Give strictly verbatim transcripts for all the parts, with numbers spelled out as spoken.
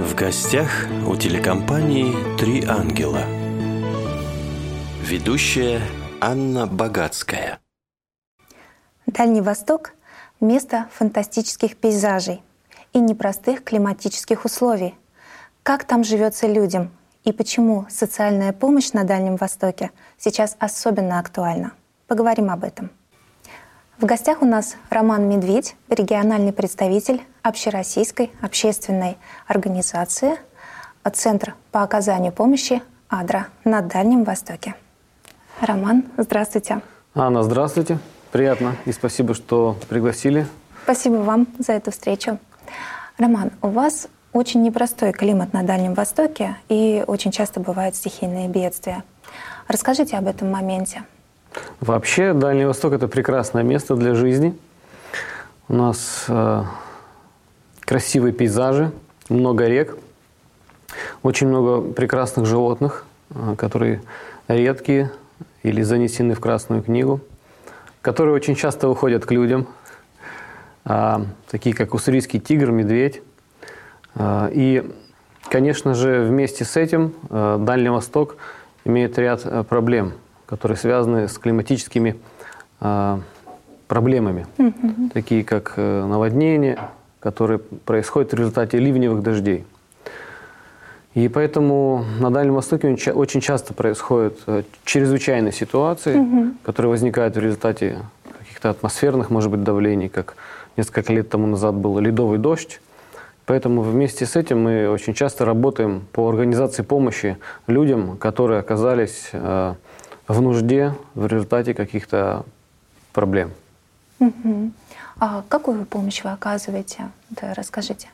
В гостях у телекомпании «Три ангела». Ведущая Анна Богатская. Дальний Восток – место фантастических пейзажей и непростых климатических условий. Как там живется людям и почему социальная помощь на Дальнем Востоке сейчас особенно актуальна? Поговорим об этом. В гостях у нас Роман Медведь, региональный представитель общероссийской общественной организации «Центр по оказанию помощи АДРА» на Дальнем Востоке. Роман, здравствуйте. Анна, здравствуйте. Приятно и спасибо, что пригласили. Спасибо вам за эту встречу. Роман, у вас очень непростой климат на Дальнем Востоке и очень часто бывают стихийные бедствия. Расскажите об этом моменте. Вообще, Дальний Восток – это прекрасное место для жизни. У нас э, красивые пейзажи, много рек, очень много прекрасных животных, э, которые редкие или занесены в Красную книгу, которые очень часто выходят к людям, э, такие как уссурийский тигр, медведь. Э, и, конечно же, вместе с этим э, Дальний Восток имеет ряд э, проблем, которые связаны с климатическими э, проблемами, mm-hmm. такие как э, наводнения, которые происходят в результате ливневых дождей. И поэтому на Дальнем Востоке очень часто происходят э, чрезвычайные ситуации, mm-hmm. которые возникают в результате каких-то атмосферных, может быть, давлений, как несколько лет тому назад был ледовый дождь. Поэтому вместе с этим мы очень часто работаем по организации помощи людям, которые оказались э, в нужде в результате каких-то проблем. Угу. А какую помощь вы оказываете? Да, расскажите.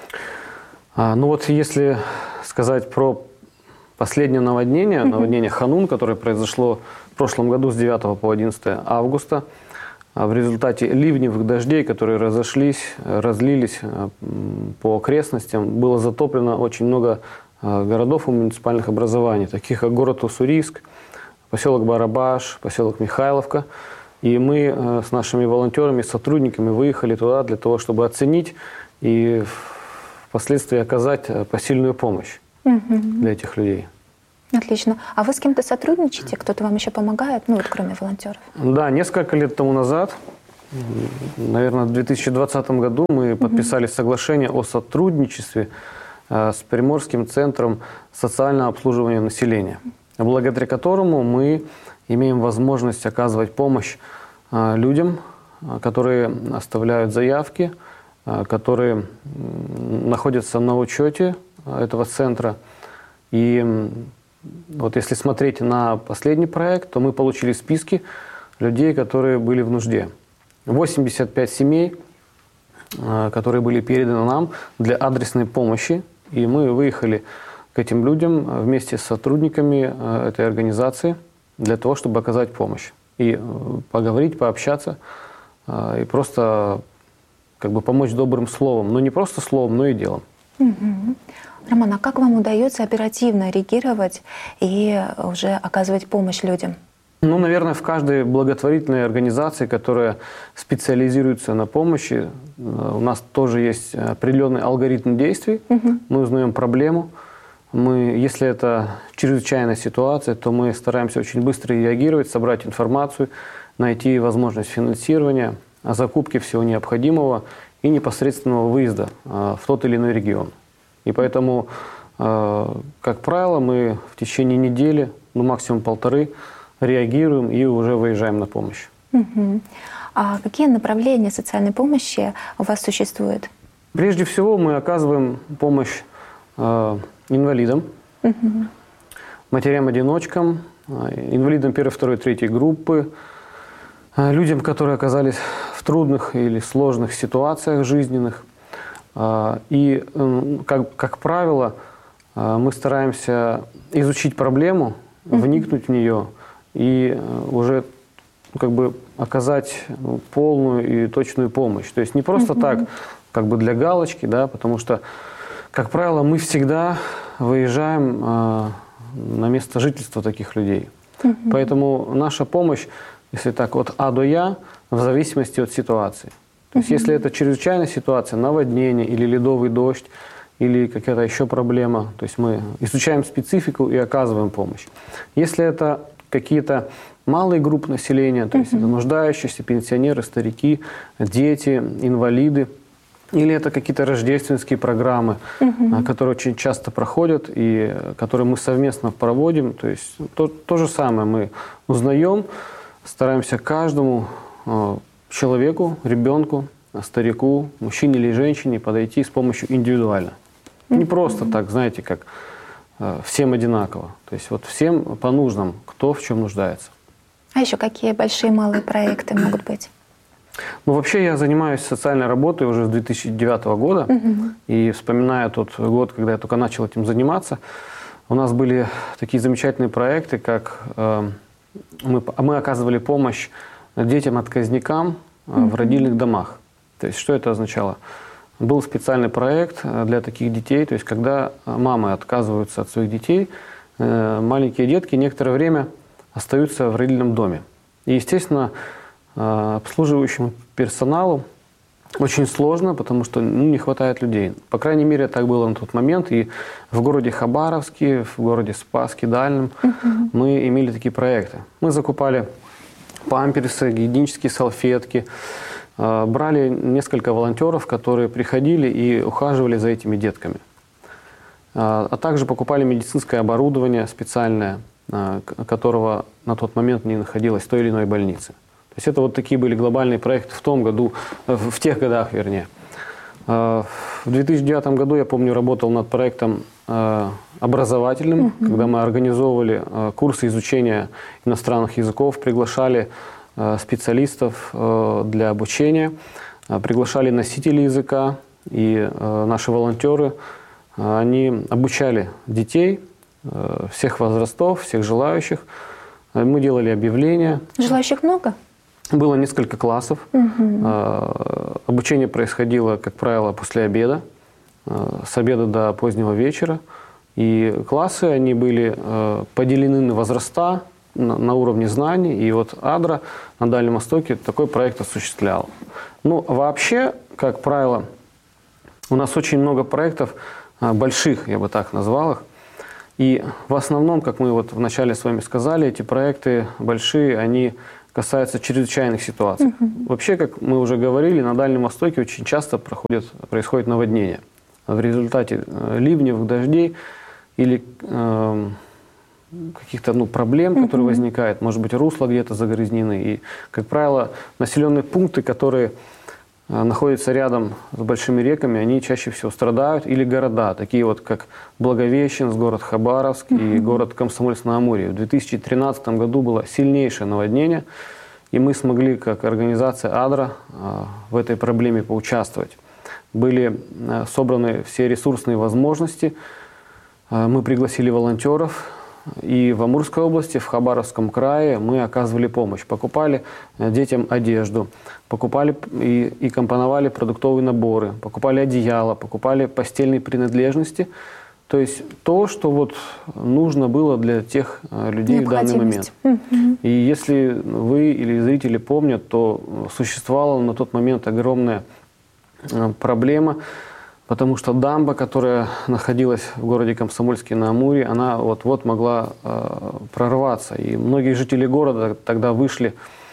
А, ну вот если сказать про последнее наводнение, угу. наводнение Ханун, которое произошло в прошлом году с девятого по одиннадцатое августа, в результате ливневых дождей, которые разошлись, разлились по окрестностям, было затоплено очень много городов и муниципальных образований, таких как город Уссурийск, поселок Барабаш, поселок Михайловка. И мы с нашими волонтерами, сотрудниками выехали туда для того, чтобы оценить и впоследствии оказать посильную помощь угу. для этих людей. Отлично. А вы с кем-то сотрудничаете? Кто-то вам еще помогает? Ну вот кроме волонтеров. Да, несколько лет тому назад, наверное, в две тысячи двадцатом году мы угу. подписали соглашение о сотрудничестве с Приморским центром социального обслуживания населения, благодаря которому мы имеем возможность оказывать помощь людям, которые оставляют заявки, которые находятся на учете этого центра. И вот если смотреть на последний проект, то мы получили списки людей, которые были в нужде. восемьдесят пять семей, которые были переданы нам для адресной помощи, и мы выехали к этим людям вместе с сотрудниками этой организации для того, чтобы оказать помощь. И поговорить, пообщаться, и просто как бы помочь добрым словом. Но не просто словом, но и делом. Угу. Роман, а как вам удается оперативно реагировать и уже оказывать помощь людям? Ну, наверное, в каждой благотворительной организации, которая специализируется на помощи, у нас тоже есть определенный алгоритм действий. Угу. Мы узнаем проблему. Мы, если это чрезвычайная ситуация, то мы стараемся очень быстро реагировать, собрать информацию, найти возможность финансирования, закупки всего необходимого и непосредственного выезда в тот или иной регион. И поэтому, как правило, мы в течение недели, ну максимум полторы, реагируем и уже выезжаем на помощь. Угу. А какие направления социальной помощи у вас существуют? Прежде всего мы оказываем помощь э, инвалидам, угу. матерям-одиночкам, инвалидам первой, второй, третьей группы, э, людям, которые оказались в трудных или сложных ситуациях жизненных. Э, и, э, как, как правило, э, мы стараемся изучить проблему, угу. вникнуть в нее, и уже как бы оказать полную и точную помощь. То есть не просто mm-hmm. так, как бы для галочки, да, потому что, как правило, мы всегда выезжаем э, на место жительства таких людей. Mm-hmm. Поэтому наша помощь, если так, от А до Я, в зависимости от ситуации. То есть mm-hmm. если это чрезвычайная ситуация, наводнение или ледовый дождь, или какая-то еще проблема. То есть мы изучаем специфику и оказываем помощь. Если это какие-то малые группы населения, то есть это нуждающиеся, пенсионеры, старики, дети, инвалиды, или это какие-то рождественские программы, uh-huh. которые очень часто проходят и которые мы совместно проводим. То есть то, то же самое мы узнаем, стараемся каждому э, человеку, ребенку, старику, мужчине или женщине подойти с помощью индивидуально. Uh-huh. Не просто так, знаете, как э, всем одинаково. То есть вот всем по нужному, кто в чем нуждается. А еще какие большие и малые проекты могут быть? Ну, вообще я занимаюсь социальной работой уже с две тысячи девятого года. Uh-huh. И вспоминая тот год, когда я только начал этим заниматься, у нас были такие замечательные проекты, как э, мы, мы оказывали помощь детям-отказникам э, uh-huh. в родильных домах. То есть что это означало? Был специальный проект для таких детей, то есть когда мамы отказываются от своих детей, э, маленькие детки некоторое время остаются в родильном доме. И, естественно, обслуживающему персоналу очень сложно, потому что ну, не хватает людей. По крайней мере, так было на тот момент. И в городе Хабаровске, в городе Спасске Дальнем uh-huh. мы имели такие проекты. Мы закупали памперсы, гигиенические салфетки, брали несколько волонтеров, которые приходили и ухаживали за этими детками. А также покупали медицинское оборудование специальное, которого на тот момент не находилось в той или иной больнице. То есть это вот такие были глобальные проекты в том году, в тех годах, вернее. В две тысячи девятом году, я помню, работал над проектом образовательным, uh-huh. когда мы организовывали курсы изучения иностранных языков, приглашали специалистов для обучения, приглашали носителей языка, и наши волонтеры, они обучали детей всех возрастов, всех желающих. Мы делали объявления. Желающих много? Было несколько классов. Угу. Обучение происходило, как правило, после обеда, с обеда до позднего вечера. И классы, они были поделены на возраста, на уровне знаний. И вот АДРА на Дальнем Востоке такой проект осуществлял. Ну, вообще, как правило, у нас очень много проектов больших, я бы так назвал их. И в основном, как мы вот вначале с вами сказали, эти проекты большие, они касаются чрезвычайных ситуаций. Uh-huh. Вообще, как мы уже говорили, на Дальнем Востоке очень часто проходят, происходит наводнение. В результате ливнев, дождей или э, каких-то ну, проблем, uh-huh. которые возникают, может быть, русла где-то загрязнены. И, как правило, населенные пункты, которые находятся рядом с большими реками, они чаще всего страдают, или города, такие вот как Благовещенск, город Хабаровск uh-huh. и город Комсомольск-на-Амуре. В две тысячи тринадцатом году было сильнейшее наводнение, и мы смогли, как организация АДРА, в этой проблеме поучаствовать. Были собраны все ресурсные возможности, мы пригласили волонтеров, и в Амурской области, в Хабаровском крае мы оказывали помощь. Покупали детям одежду, покупали и, и компоновали продуктовые наборы, покупали одеяла, покупали постельные принадлежности. То есть то, что вот нужно было для тех людей в данный момент. Mm-hmm. И если вы или зрители помнят, то существовала на тот момент огромная проблема, потому что дамба, которая находилась в городе Комсомольске-на-Амуре, она вот-вот могла э, прорваться. И многие жители города тогда вышли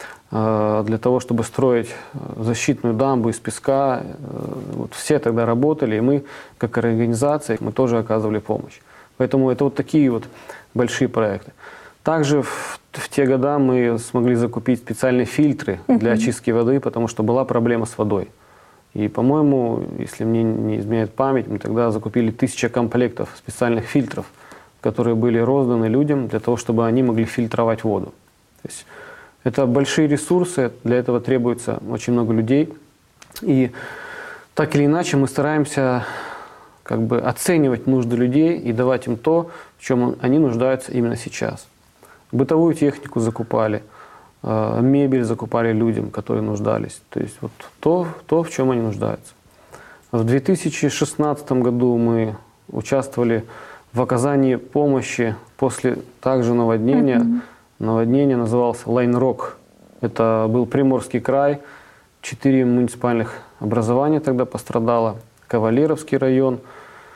э, для того, чтобы строить защитную дамбу из песка. Э, вот все тогда работали, и мы, как организация, мы тоже оказывали помощь. Поэтому это вот такие вот большие проекты. Также в, в те годы мы смогли закупить специальные фильтры для очистки воды, потому что была проблема с водой. И, по-моему, если мне не изменяет память, мы тогда закупили тысячу комплектов специальных фильтров, которые были розданы людям для того, чтобы они могли фильтровать воду. То есть это большие ресурсы, для этого требуется очень много людей. И так или иначе мы стараемся как бы оценивать нужды людей и давать им то, в чем они нуждаются именно сейчас. Бытовую технику закупали, мебель закупали людям, которые нуждались. То есть вот то, то, в чем они нуждаются. В две тысячи шестнадцатом году мы участвовали в оказании помощи после также наводнения. Mm-hmm. Наводнение называлось Лайн-Рок. Это был Приморский край. Четыре муниципальных образования тогда пострадало. Кавалеровский район,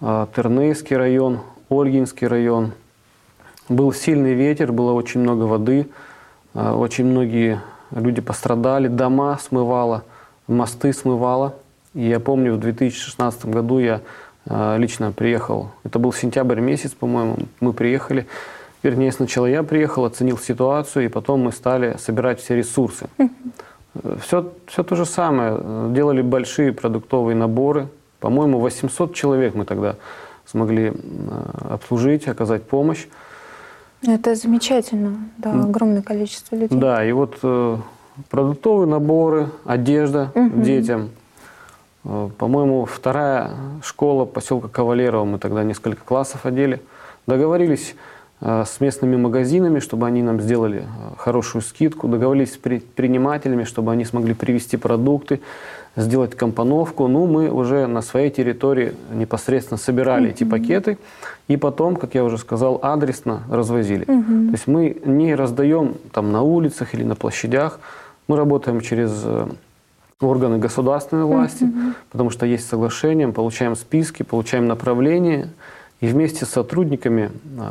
Тернейский район, Ольгинский район. Был сильный ветер, было очень много воды, очень многие люди пострадали, дома смывало, мосты смывало. И я помню, в две тысячи шестнадцатом году я лично приехал, это был сентябрь месяц, по-моему, мы приехали, вернее, сначала я приехал, оценил ситуацию, и потом мы стали собирать все ресурсы. Все, все то же самое, делали большие продуктовые наборы, по-моему, восемьсот человек мы тогда смогли обслужить, оказать помощь. Это замечательно, да, огромное количество людей. Да, и вот э, продуктовые наборы, одежда угу. детям. Э, по-моему, вторая школа поселка Кавалерово, мы тогда несколько классов одели. Договорились э, с местными магазинами, чтобы они нам сделали э, хорошую скидку. Договорились с предпринимателями, чтобы они смогли привезти продукты, сделать компоновку. Ну, мы уже на своей территории непосредственно собирали mm-hmm. эти пакеты и потом, как я уже сказал, адресно развозили. Mm-hmm. То есть мы не раздаем там на улицах или на площадях, мы работаем через органы государственной власти, mm-hmm. потому что есть соглашение, мы получаем списки, получаем направления, и вместе с сотрудниками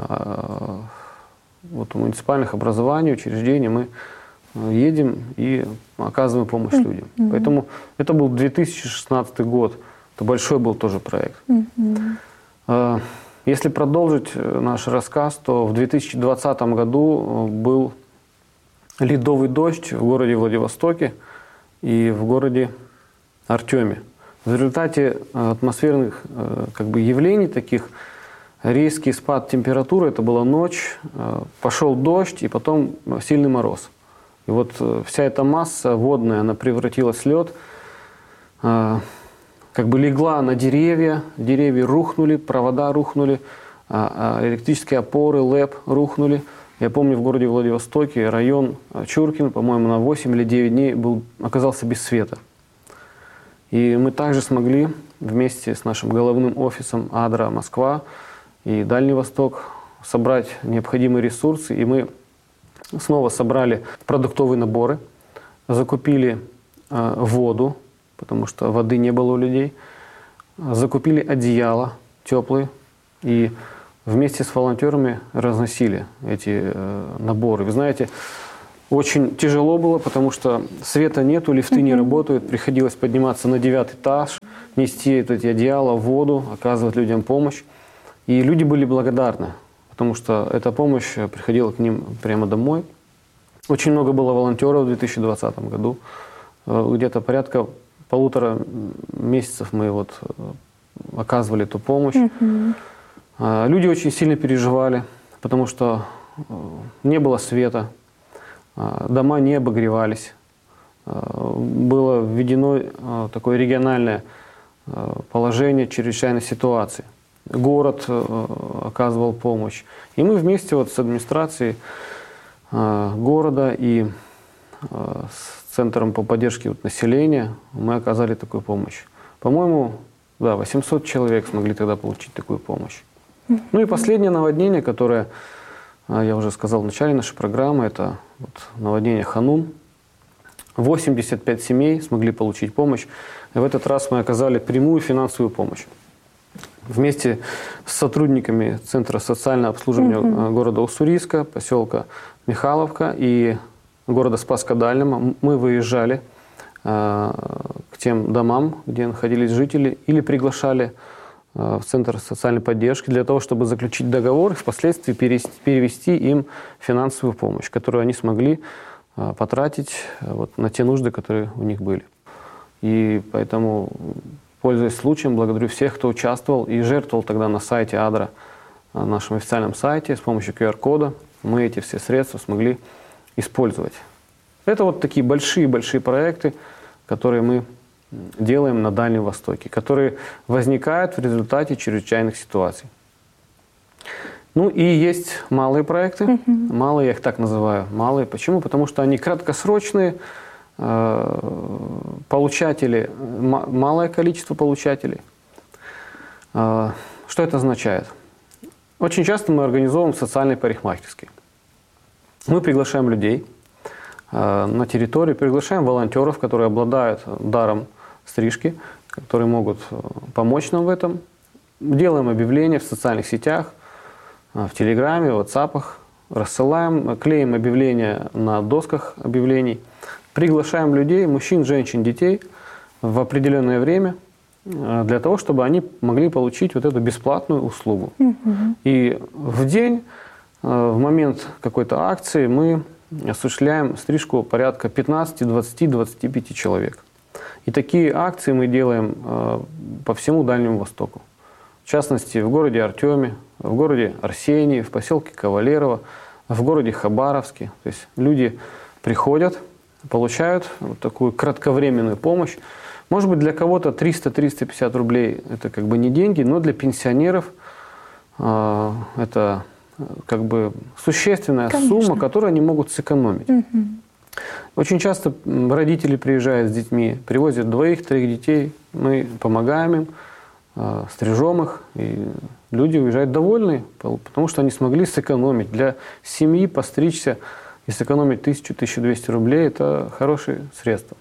вот, муниципальных образований, учреждений мы едем и оказываем помощь mm-hmm. людям. Поэтому это был две тысячи шестнадцатый год. Это большой был тоже проект. Mm-hmm. Если продолжить наш рассказ, то в две тысячи двадцатом году был ледовый дождь в городе Владивостоке и в городе Артеме. В результате атмосферных как бы, явлений таких, резкий спад температуры, это была ночь, пошел дождь и потом сильный мороз. И вот вся эта масса водная, она превратилась в лед, э, как бы легла на деревья, деревья рухнули, провода рухнули, э, электрические опоры, ЛЭП рухнули. Я помню, в городе Владивостоке район Чуркин, по-моему, на восемь или девять дней был, оказался без света. И мы также смогли вместе с нашим головным офисом Адра Москва и Дальний Восток собрать необходимые ресурсы, и мы снова собрали продуктовые наборы, закупили э, воду, потому что воды не было у людей, закупили одеяла теплые и вместе с волонтерами разносили эти э, наборы. Вы знаете, очень тяжело было, потому что света нету, лифты не работают, приходилось подниматься на девятый этаж, нести эти одеяла, воду, оказывать людям помощь. И люди были благодарны, потому что эта помощь приходила к ним прямо домой. Очень много было волонтеров в две тысячи двадцатом году. Где-то порядка полутора месяцев мы вот оказывали эту помощь. Mm-hmm. Люди очень сильно переживали, потому что не было света, дома не обогревались. Было введено такое региональное положение чрезвычайной ситуации. Город оказывал помощь. И мы вместе вот с администрацией города и с Центром по поддержке вот населения мы оказали такую помощь. По-моему, да, восемьсот человек смогли тогда получить такую помощь. Ну и последнее наводнение, которое я уже сказал в начале нашей программы, это вот наводнение Ханун. восемьдесят пять семей смогли получить помощь. И в этот раз мы оказали прямую финансовую помощь. Вместе с сотрудниками Центра социального обслуживания mm-hmm. города Уссурийска, поселка Михайловка и города Спаска-Дальнего мы выезжали э, к тем домам, где находились жители, или приглашали э, в Центр социальной поддержки для того, чтобы заключить договор и впоследствии перевести, перевести им финансовую помощь, которую они смогли э, потратить э, вот, на те нужды, которые у них были. И поэтому, пользуясь случаем, благодарю всех, кто участвовал и жертвовал тогда на сайте Адра, на нашем официальном сайте, с помощью ку ар кода. Мы эти все средства смогли использовать. Это вот такие большие-большие проекты, которые мы делаем на Дальнем Востоке, которые возникают в результате чрезвычайных ситуаций. Ну и есть малые проекты. Mm-hmm. Малые, я их так называю. Малые. Почему? Потому что они краткосрочные, получатели, малое количество получателей. Что это означает? Очень часто мы организовываем социальные парикмахерские. Мы приглашаем людей на территорию, приглашаем волонтеров, которые обладают даром стрижки, которые могут помочь нам в этом. делаем объявления в социальных сетях, в Телеграме, в WhatsApp, рассылаем, клеим объявления на досках объявлений, приглашаем людей, мужчин, женщин, детей в определенное время для того, чтобы они могли получить вот эту бесплатную услугу. Mm-hmm. И в день, в момент какой-то акции мы осуществляем стрижку порядка пятнадцати, двадцати, двадцати пяти человек. И такие акции мы делаем по всему Дальнему Востоку. В частности, в городе Артеме, в городе Арсении, в поселке Кавалерово, в городе Хабаровске. То есть люди приходят, получают вот такую кратковременную помощь. Может быть, для кого-то триста — триста пятьдесят рублей – это как бы не деньги, но для пенсионеров э, это как бы существенная Конечно. Сумма, которую они могут сэкономить. Угу. Очень часто родители приезжают с детьми, привозят двоих-троих детей, мы помогаем им, э, стрижем их, и люди уезжают довольны, потому что они смогли сэкономить. Для семьи постричься и сэкономить тысячу — тысячу двести рублей – это хорошие средства.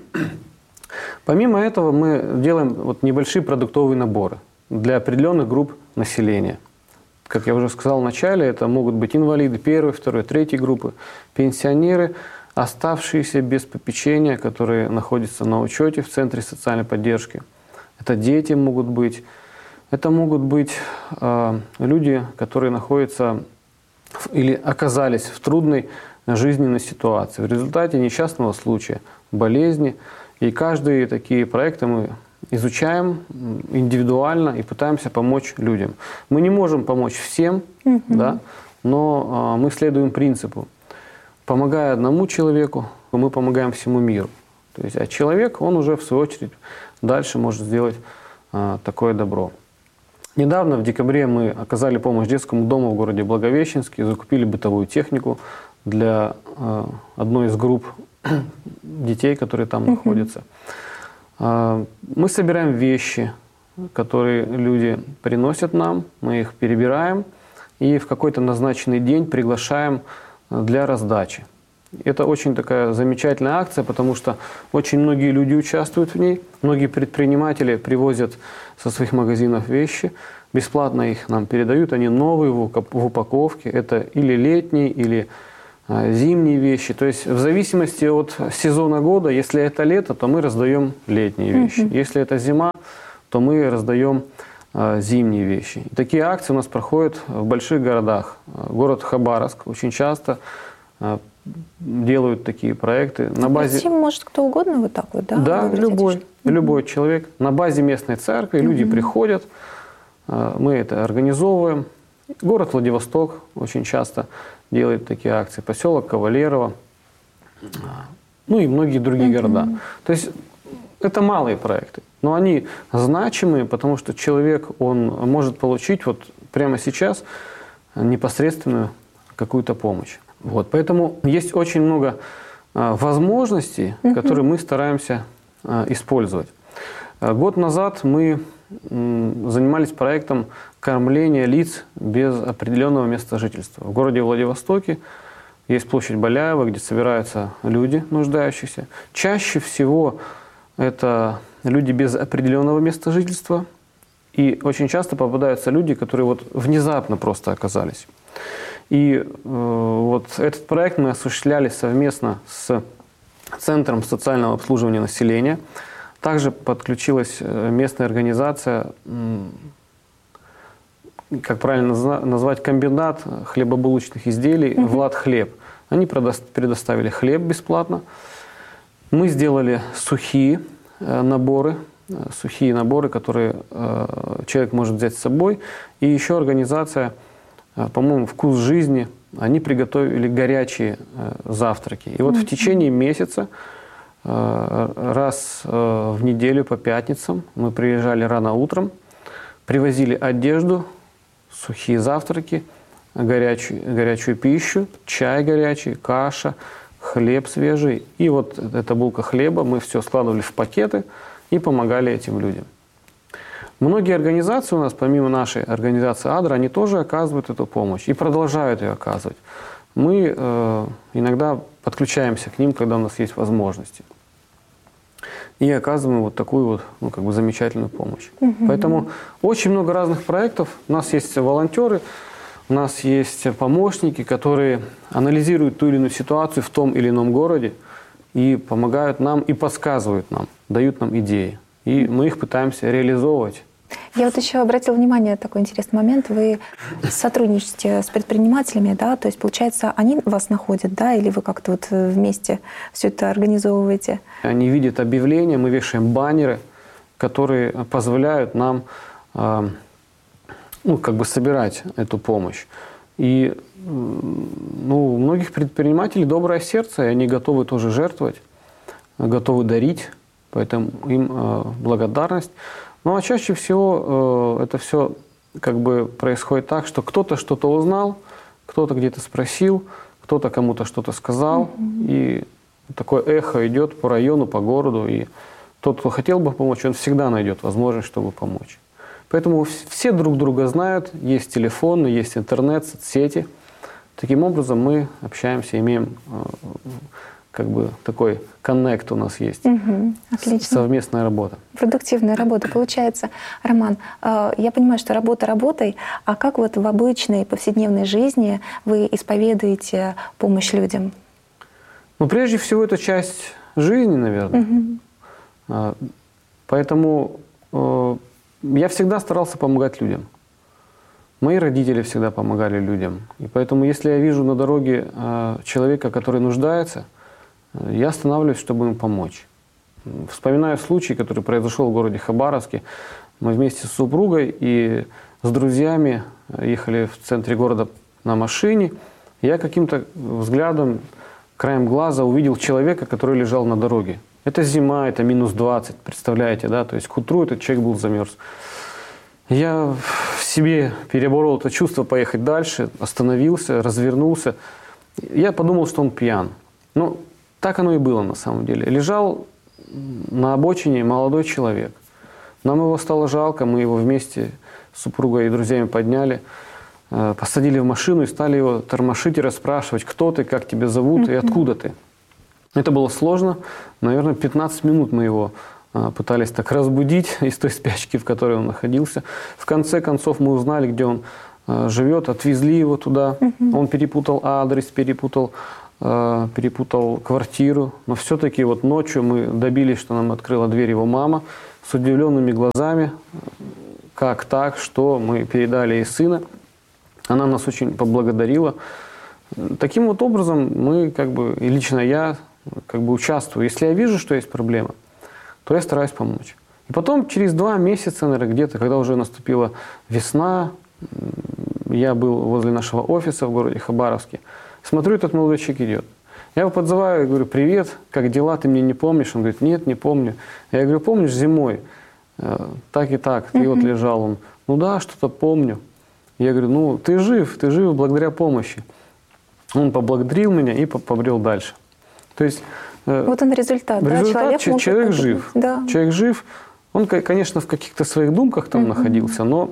Помимо этого мы делаем вот небольшие продуктовые наборы для определенных групп населения. Как я уже сказал в начале, это могут быть инвалиды первой, второй, третьей группы, пенсионеры, оставшиеся без попечения, которые находятся на учете в Центре социальной поддержки. Это дети могут быть. Это могут быть э, люди, которые находятся в, или оказались в трудной жизненной ситуации в результате несчастного случая, болезни. И каждые такие проекты мы изучаем индивидуально и пытаемся помочь людям. Мы не можем помочь всем, mm-hmm. да, но э, мы следуем принципу. Помогая одному человеку, мы помогаем всему миру. То есть, а человек, он уже в свою очередь дальше может сделать э, такое добро. Недавно, в декабре, мы оказали помощь детскому дому в городе Благовещенске, закупили бытовую технику для э, одной из групп детей, которые там uh-huh. находятся. Э, мы собираем вещи, которые люди приносят нам, мы их перебираем и в какой-то назначенный день приглашаем для раздачи. Это очень такая замечательная акция, потому что очень многие люди участвуют в ней, многие предприниматели привозят со своих магазинов вещи, бесплатно их нам передают, они новые в упаковке, это или летние, или а, зимние вещи. То есть в зависимости от сезона года, если это лето, то мы раздаем летние вещи, mm-hmm. если это зима, то мы раздаем а, зимние вещи. И такие акции у нас проходят в больших городах. Город Хабаровск очень часто а, делают такие проекты. На базе... Прийти может кто угодно вот так вот, да? Да, любой, mm-hmm. любой человек. На базе местной церкви mm-hmm. люди приходят, мы это организовываем. Город Владивосток очень часто делает такие акции. Поселок Кавалерово, ну и многие другие mm-hmm. города. То есть это малые проекты, но они значимые, потому что человек, он может получить вот прямо сейчас непосредственную какую-то помощь. Вот, поэтому есть очень много а, возможностей, mm-hmm. которые мы стараемся а, использовать. А, год назад мы м, занимались проектом кормления лиц без определенного места жительства. В городе Владивостоке есть площадь Боляева, где собираются люди, нуждающиеся. Чаще всего это люди без определенного места жительства. И очень часто попадаются люди, которые вот внезапно просто оказались. И э, вот этот проект мы осуществляли совместно с Центром социального обслуживания населения. Также подключилась местная организация, как правильно назвать, комбинат хлебобулочных изделий mm-hmm. «Влад Хлеб». Они предоставили хлеб бесплатно. Мы сделали сухие наборы, сухие наборы, которые э, человек может взять с собой. И еще организация, по-моему, «Вкус жизни», они приготовили горячие э, завтраки. И вот mm-hmm. в течение месяца, э, раз э, в неделю по пятницам, мы приезжали рано утром, привозили одежду, сухие завтраки, горячую, горячую пищу, чай горячий, каша, хлеб свежий. И вот эта булка хлеба, мы все складывали в пакеты и помогали этим людям. Многие организации у нас, помимо нашей организации «Адра», они тоже оказывают эту помощь и продолжают ее оказывать. Мы э, иногда подключаемся к ним, когда у нас есть возможности. и оказываем вот такую вот, ну, как бы замечательную помощь. Угу. Поэтому очень много разных проектов. У нас есть волонтеры, у нас есть помощники, которые анализируют ту или иную ситуацию в том или ином городе и помогают нам, и подсказывают нам, дают нам идеи. И мы их пытаемся реализовывать. Я вот еще обратила внимание на такой интересный момент. Вы сотрудничаете с предпринимателями, да? То есть, получается, они вас находят, да? Или вы как-то вот вместе все это организовываете? Они видят объявления, мы вешаем баннеры, которые позволяют нам э, ну, как бы собирать эту помощь. И ну, у многих предпринимателей доброе сердце, и они готовы тоже жертвовать, готовы дарить, поэтому им э, благодарность. Ну а чаще всего э, это все как бы происходит так, что кто-то что-то узнал, кто-то где-то спросил, кто-то кому-то что-то сказал, mm-hmm. и такое эхо идет по району, по городу, и тот, кто хотел бы помочь, он всегда найдет возможность, чтобы помочь. Поэтому все друг друга знают, есть телефоны, есть интернет, соцсети. Таким образом мы общаемся, имеем э, как бы такой коннект у нас есть. Угу, отлично. Совместная работа. Продуктивная работа получается. Роман, я понимаю, что работа работой, а как вот в обычной повседневной жизни вы исповедуете помощь людям? Ну, прежде всего, это часть жизни, наверное. Угу. Поэтому я всегда старался помогать людям. Мои родители всегда помогали людям. И поэтому, если я вижу на дороге человека, который нуждается, я останавливаюсь, чтобы ему помочь. Вспоминаю случай, который произошел в городе Хабаровске. Мы вместе с супругой и с друзьями ехали в центре города на машине. Я каким-то взглядом, краем глаза увидел человека, который лежал на дороге. Это зима, это минус двадцать, представляете, да? То есть к утру этот человек был замерз. Я в себе переборол это чувство поехать дальше, остановился, развернулся. Я подумал, что он пьян. Ну, так оно и было на самом деле. Лежал на обочине молодой человек. Нам его стало жалко, мы его вместе с супругой и друзьями подняли, посадили в машину и стали его тормошить и расспрашивать, кто ты, как тебя зовут и откуда ты. Это было сложно. Наверное, пятнадцать минут мы его пытались так разбудить из той спячки, в которой он находился. В конце концов мы узнали, где он живет, отвезли его туда. Он перепутал адрес, перепутал перепутал квартиру, но все-таки вот ночью мы добились, что нам открыла дверь его мама с удивленными глазами. Как так, что мы передали ей сына. Она нас очень поблагодарила. Таким вот образом мы, как бы, и лично я, как бы участвую. Если я вижу, что есть проблема, то я стараюсь помочь. И потом через два месяца, наверное, где-то, когда уже наступила весна, я был возле нашего офиса в городе Хабаровске. Смотрю, этот молодой человек идет. Я его подзываю и говорю: привет, как дела, ты меня не помнишь? Он говорит: нет, не помню. Я говорю: помнишь, зимой э, так и так, ты uh-huh. вот лежал. Он: ну да, что-то помню. Я говорю: ну ты жив, ты жив благодаря помощи. Он поблагодарил меня и побрел дальше. То есть э, вот он результат. Результат, да? Человек, человек жив. Да. Человек жив. Он, конечно, в каких-то своих думках там uh-huh. находился, но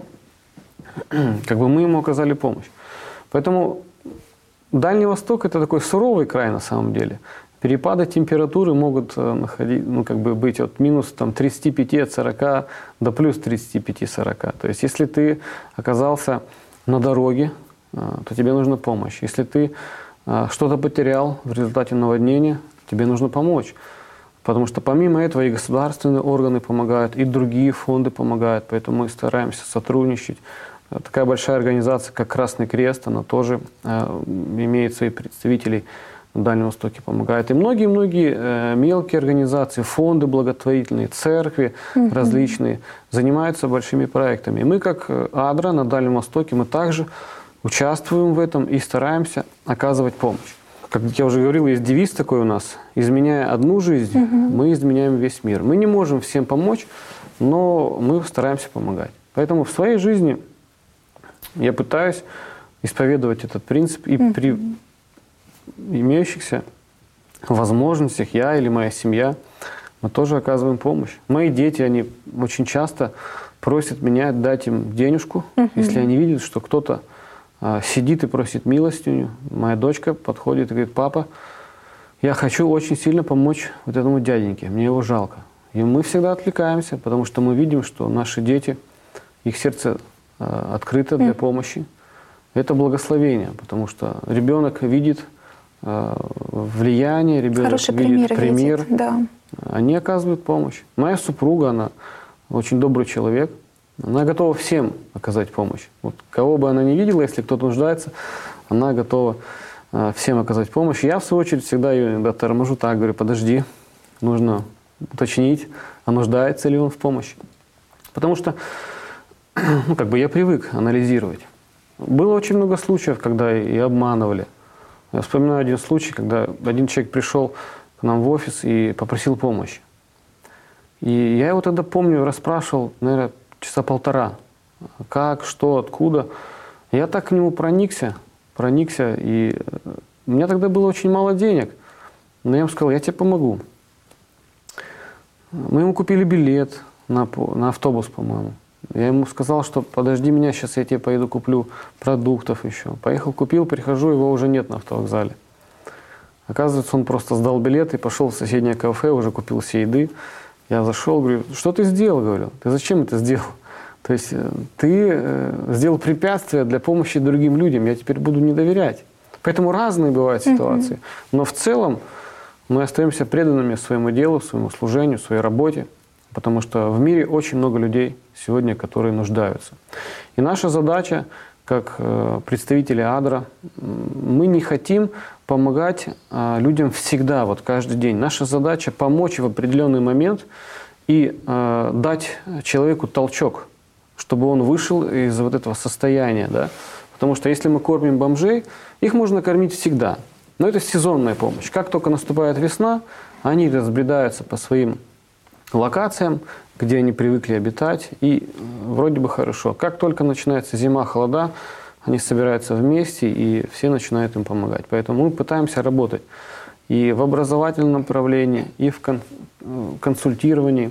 как бы мы ему оказали помощь. Поэтому Дальний Восток – это такой суровый край на самом деле. Перепады температуры могут находить, ну, как бы быть от минус там, тридцати пяти от сорока до плюс тридцати пяти сорока. То есть если ты оказался на дороге, то тебе нужна помощь. Если ты что-то потерял в результате наводнения, тебе нужно помочь. Потому что помимо этого и государственные органы помогают, и другие фонды помогают. Поэтому мы стараемся сотрудничать. Такая большая организация, как Красный Крест, она тоже э, имеет своих представителей на Дальнем Востоке, помогает. И многие-многие э, мелкие организации, фонды благотворительные, церкви mm-hmm. различные занимаются большими проектами. И мы, как АДРА на Дальнем Востоке, мы также участвуем в этом и стараемся оказывать помощь. Как я уже говорил, есть девиз такой у нас: изменяя одну жизнь, mm-hmm. мы изменяем весь мир. Мы не можем всем помочь, но мы стараемся помогать. Поэтому в своей жизни я пытаюсь исповедовать этот принцип, и mm-hmm. при имеющихся возможностях я или моя семья, мы тоже оказываем помощь. Мои дети, они очень часто просят меня дать им денежку, mm-hmm. если они видят, что кто-то а, сидит и просит милостыню. Моя дочка подходит и говорит: папа, я хочу очень сильно помочь вот этому дяденьке, мне его жалко. И мы всегда отвлекаемся, потому что мы видим, что наши дети, их сердце э, открыто для помощи. Это благословение, потому что ребенок видит э, влияние, ребенок Хороший видит пример, пример. видит, да. Они оказывают помощь. Моя супруга, она очень добрый человек. Она готова всем оказать помощь. Вот кого бы она ни видела, если кто-то нуждается, она готова э, всем оказать помощь. Я, в свою очередь, всегда ее иногда торможу так, говорю, подожди, нужно уточнить, а нуждается ли он в помощи. Потому что ну, как бы я привык анализировать. Было очень много случаев, когда и обманывали. Я вспоминаю один случай, когда один человек пришел к нам в офис и попросил помощи. И я его тогда помню, расспрашивал, наверное, часа полтора. Как, что, откуда. Я так к нему проникся, проникся, и у меня тогда было очень мало денег. Но я ему сказал, я тебе помогу. Мы ему купили билет на, на автобус, по-моему. Я ему сказал, что подожди меня, сейчас я тебе поеду куплю продуктов еще. Поехал, купил, прихожу, его уже нет на автовокзале. Оказывается, он просто сдал билет и пошел в соседнее кафе, уже купил все еды. Я зашел, говорю, что ты сделал, говорю, ты зачем это сделал? То есть ты э, сделал препятствие для помощи другим людям, я теперь буду не доверять. Поэтому разные бывают ситуации. Но в целом мы остаемся преданными своему делу, своему служению, своей работе. Потому что в мире очень много людей сегодня, которые нуждаются. И наша задача, как представители Адра, мы не хотим помогать людям всегда, вот каждый день. Наша задача помочь в определенный момент и дать человеку толчок, чтобы он вышел из вот этого состояния. Да? Потому что если мы кормим бомжей, их можно кормить всегда. Но это сезонная помощь. Как только наступает весна, они разбредаются по своим локациям, где они привыкли обитать, и вроде бы хорошо. Как только начинается зима, холода, они собираются вместе, и все начинают им помогать. Поэтому мы пытаемся работать и в образовательном направлении, и в кон консультировании,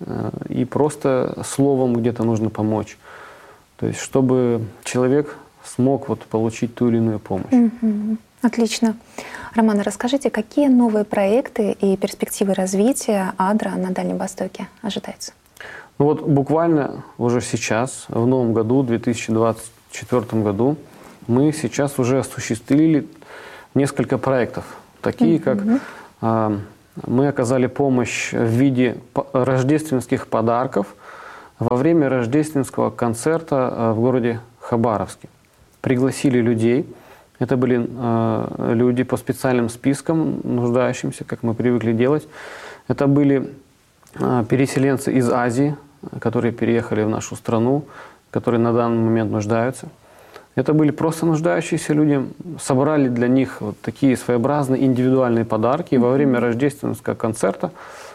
и просто словом где-то нужно помочь. То есть, чтобы человек смог вот получить ту или иную помощь. Mm-hmm. Отлично. Роман, расскажите, какие новые проекты и перспективы развития Адра на Дальнем Востоке ожидаются? Ну вот буквально уже сейчас, в новом году, в две тысячи двадцать четвёртом году, мы сейчас уже осуществили несколько проектов. Такие, mm-hmm. как э, мы оказали помощь в виде рождественских подарков во время рождественского концерта в городе Хабаровске. Пригласили людей. Это были э, люди по специальным спискам, нуждающимся, как мы привыкли делать. Это были э, переселенцы из Азии, которые переехали в нашу страну, которые на данный момент нуждаются. Это были просто нуждающиеся люди. Собрали для них вот такие своеобразные индивидуальные подарки. И во время рождественского концерта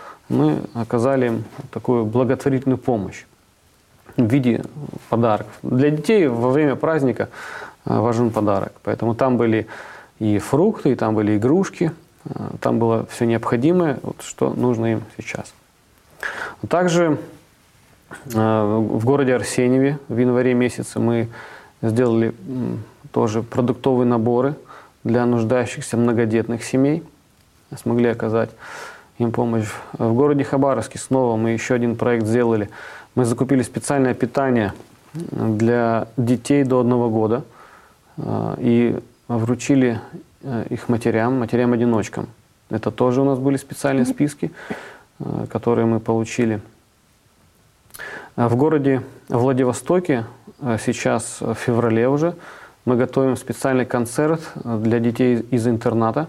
мы оказали им такую благотворительную помощь в виде подарков. Для детей во время праздника важен подарок. Поэтому там были и фрукты, и там были игрушки, там было все необходимое, вот, что нужно им сейчас. Также в городе Арсеньеве в январе месяце мы сделали тоже продуктовые наборы для нуждающихся многодетных семей, смогли оказать им помощь. В городе Хабаровске снова мы еще один проект сделали. Мы закупили специальное питание для детей до одного года и вручили их матерям, матерям-одиночкам. Это тоже у нас были специальные списки, которые мы получили. В городе Владивостоке сейчас в феврале уже мы готовим специальный концерт для детей из интерната.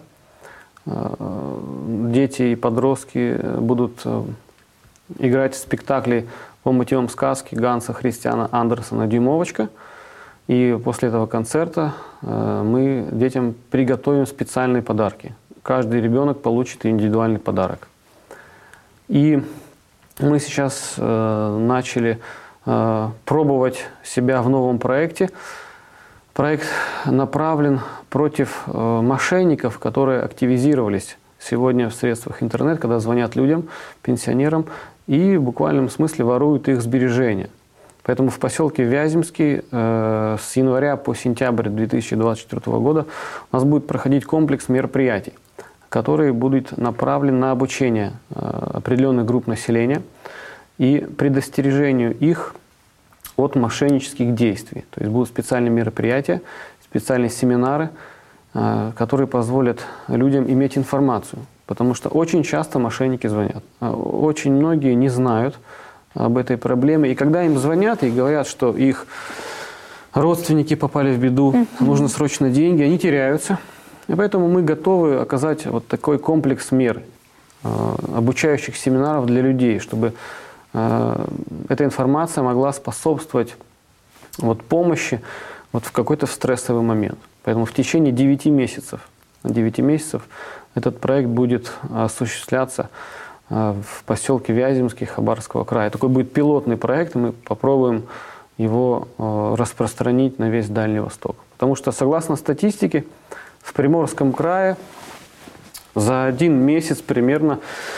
Дети и подростки будут играть в спектакли по мотивам сказки Ганса Христиана Андерсена «Дюймовочка». И после этого концерта мы детям приготовим специальные подарки. Каждый ребенок получит индивидуальный подарок. И мы сейчас начали пробовать себя в новом проекте. Проект направлен против мошенников, которые активизировались сегодня в средствах интернет, когда звонят людям, пенсионерам, и в буквальном смысле воруют их сбережения. Поэтому в поселке Вяземский э, с января по сентябрь две тысячи двадцать четвёртого года у нас будет проходить комплекс мероприятий. который будет направлен на обучение определенных групп населения и предостережению их от мошеннических действий. То есть будут специальные мероприятия, специальные семинары, которые позволят людям иметь информацию. Потому что очень часто мошенники звонят. Очень многие не знают об этой проблеме. И когда им звонят и говорят, что их родственники попали в беду, mm-hmm. нужно срочно деньги, они теряются. И поэтому мы готовы оказать вот такой комплекс мер, обучающих семинаров для людей, чтобы эта информация могла способствовать вот помощи вот в какой-то стрессовый момент. Поэтому в течение девяти месяцев, девяти месяцев этот проект будет осуществляться в поселке Вяземский Хабаровского края. Такой будет пилотный проект, и мы попробуем его распространить на весь Дальний Восток. Потому что, согласно статистике, в Приморском крае за один месяц примерно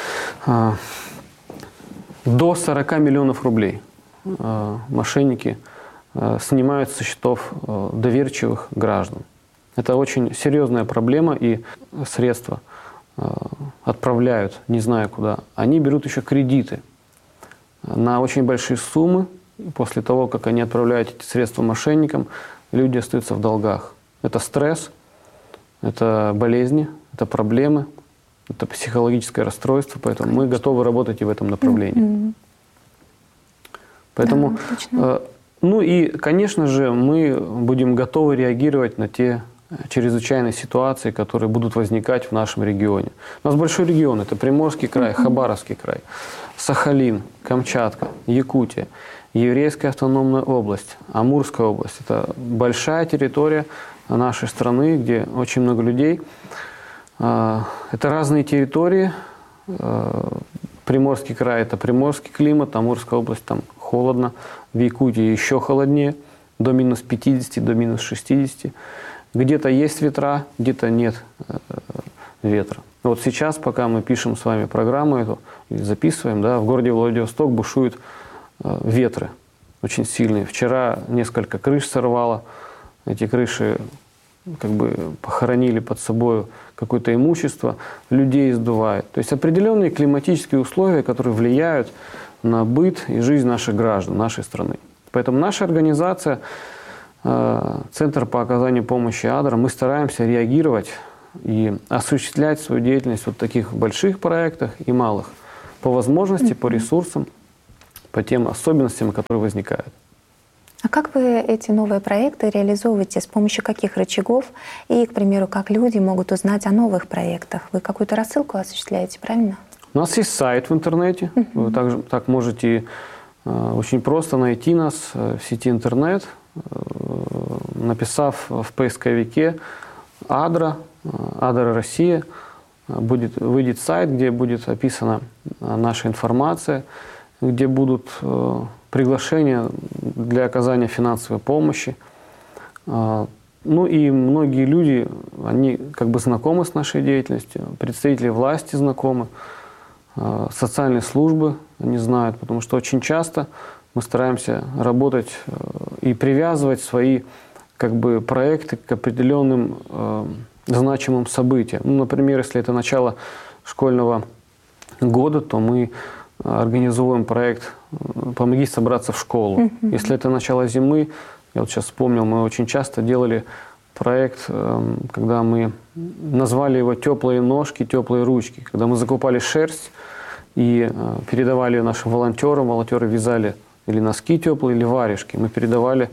до сорока миллионов рублей мошенники снимают со счетов доверчивых граждан. Это очень серьезная проблема, и средства отправляют, не знаю куда. Они берут еще кредиты на очень большие суммы. После того, как они отправляют эти средства мошенникам, люди остаются в долгах. Это стресс, это болезни, это проблемы, это психологическое расстройство, поэтому Конечно. Мы готовы работать и в этом направлении. Mm-hmm. Поэтому, да, э, ну и, конечно же, мы будем готовы реагировать на те чрезвычайные ситуации, которые будут возникать в нашем регионе. У нас большой регион, это Приморский край, mm-hmm. Хабаровский край, Сахалин, Камчатка, Якутия, Еврейская автономная область, Амурская область. Это большая территория нашей страны, где очень много людей. Это разные территории. Приморский край – это приморский климат, Амурская область – там холодно, в Якутии еще холоднее, до минус пятидесяти, до минус шестидесяти. Где-то есть ветра, где-то нет ветра. Вот сейчас, пока мы пишем с вами программу эту, и записываем, да, в городе Владивосток бушуют ветры очень сильные. Вчера несколько крыш сорвало, эти крыши как бы похоронили под собой какое-то имущество, людей сдувает. То есть определенные климатические условия, которые влияют на быт и жизнь наших граждан, нашей страны. Поэтому наша организация, Центр по оказанию помощи «Адра», мы стараемся реагировать и осуществлять свою деятельность вот в таких больших проектах и малых, по возможности, по ресурсам, по тем особенностям, которые возникают. А как вы эти новые проекты реализовываете? С помощью каких рычагов? И, к примеру, как люди могут узнать о новых проектах? Вы какую-то рассылку осуществляете, правильно? У нас есть сайт в интернете. Uh-huh. Вы также, так можете э, очень просто найти нас в сети интернет, э, написав в поисковике «Адра», «Адра Россия», будет, выйдет сайт, где будет описана наша информация, где будут э, приглашения для оказания финансовой помощи. Э, ну и многие люди, они как бы знакомы с нашей деятельностью, представители власти знакомы, э, социальные службы они знают, потому что очень часто мы стараемся работать э, и привязывать свои как бы проекты к определенным э, значимым событиям. Ну, например, если это начало школьного года, то мы организуем проект «Помоги собраться в школу». Mm-hmm. Если это начало зимы, я вот сейчас вспомнил, мы очень часто делали проект, когда мы назвали его «Теплые ножки, теплые ручки», когда мы закупали шерсть и передавали ее нашим волонтерам, волонтеры вязали или носки теплые, или варежки. Мы передавали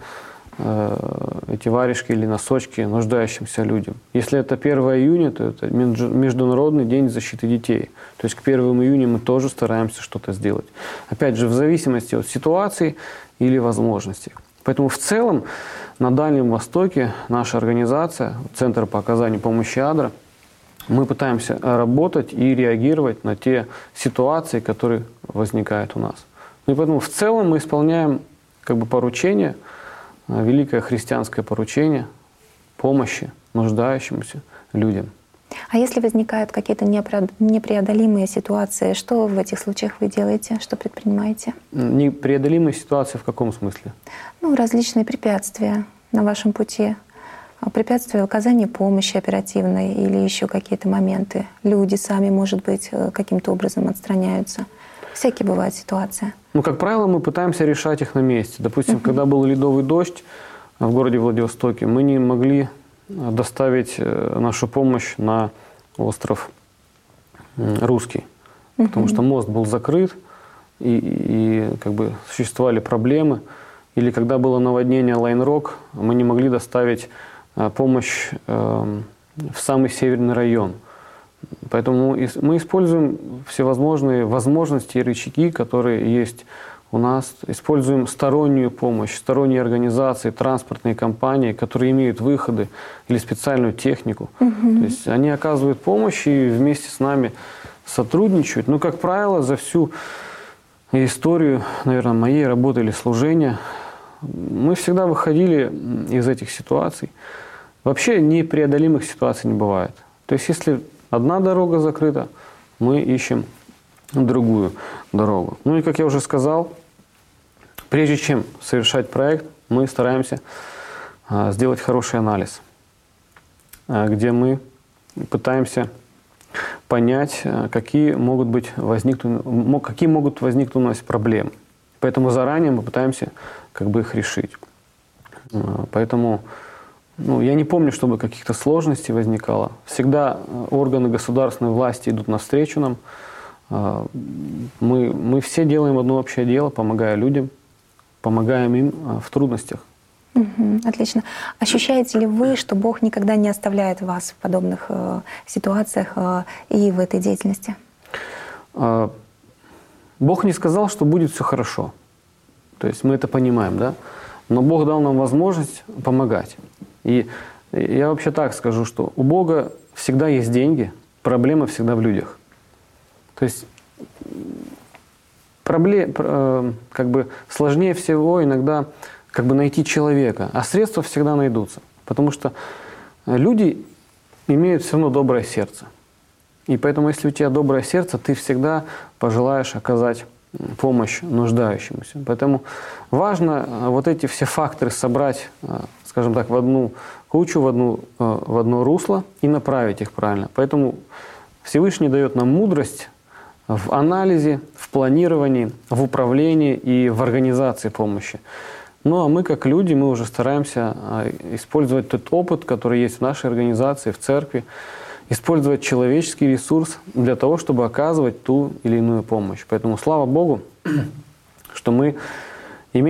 эти варежки или носочки нуждающимся людям. Если это первое июня, то это Международный день защиты детей. То есть к первому июня мы тоже стараемся что-то сделать. Опять же, в зависимости от ситуации или возможностей. Поэтому в целом на Дальнем Востоке наша организация, Центр по оказанию помощи «Адра», мы пытаемся работать и реагировать на те ситуации, которые возникают у нас. И поэтому в целом мы исполняем как бы поручение, великое христианское поручение помощи нуждающимся людям. А если возникают какие-то непреодолимые ситуации, что в этих случаях вы делаете, что предпринимаете? Непреодолимые ситуации в каком смысле? Ну, различные препятствия на вашем пути. препятствия оказания помощи оперативной или еще какие-то моменты? Люди сами, может быть, каким-то образом отстраняются? Всякие бывают ситуации. Ну, как правило, мы пытаемся решать их на месте. Допустим, uh-huh. когда был ледовый дождь в городе Владивостоке, мы не могли доставить нашу помощь на остров Русский, uh-huh. потому что мост был закрыт, и, и как бы существовали проблемы. Или когда было наводнение Лайн-Рок, мы не могли доставить помощь э, в самый северный район. Поэтому мы используем всевозможные возможности и рычаги, которые есть у нас. Используем стороннюю помощь, сторонние организации, транспортные компании, которые имеют выходы или специальную технику. Угу. То есть они оказывают помощь и вместе с нами сотрудничают. Но, как правило, за всю историю, наверное, моей работы или служения мы всегда выходили из этих ситуаций. Вообще непреодолимых ситуаций не бывает. То есть если одна дорога закрыта, мы ищем другую дорогу. Ну и, как я уже сказал, прежде чем совершать проект, мы стараемся а, сделать хороший анализ, а, где мы пытаемся понять, а, какие могут быть возникнуть, какие могут возникнуть у нас проблемы. Поэтому заранее мы пытаемся как бы их решить. А, поэтому ну, я не помню, чтобы каких-то сложностей возникало. Всегда органы государственной власти идут навстречу нам. Мы, мы все делаем одно общее дело, помогая людям, помогаем им в трудностях. Угу, отлично. Ощущаете ли вы, что Бог никогда не оставляет вас в подобных э, ситуациях э, и в этой деятельности? Бог не сказал, что будет все хорошо. То есть мы это понимаем, да? Но Бог дал нам возможность помогать. И я вообще так скажу, что у Бога всегда есть деньги, проблема всегда в людях. То есть проблем, как бы сложнее всего иногда как бы найти человека, а средства всегда найдутся. Потому что люди имеют все равно доброе сердце. И поэтому, если у тебя доброе сердце, ты всегда пожелаешь оказать помощь нуждающемуся. Поэтому важно вот эти все факторы собрать, скажем так, в одну кучу, в, одну, в одно русло и направить их правильно. Поэтому Всевышний дает нам мудрость в анализе, в планировании, в управлении и в организации помощи. Ну а мы, как люди, мы уже стараемся использовать тот опыт, который есть в нашей организации, в церкви, использовать человеческий ресурс для того, чтобы оказывать ту или иную помощь. Поэтому слава Богу, что мы